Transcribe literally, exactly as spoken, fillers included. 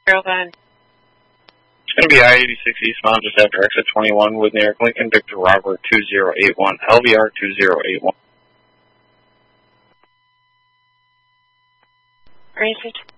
Carolina. It's going to be I eighty-six eastbound just after exit twenty-one with New York Lincoln, Victor Robert two zero eight one, L V R two zero eight one. Granted.